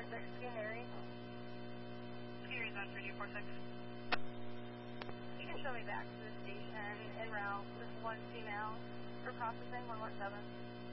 Gary. Gary's on 3246. You can show me back to the station en route with one female for processing 117.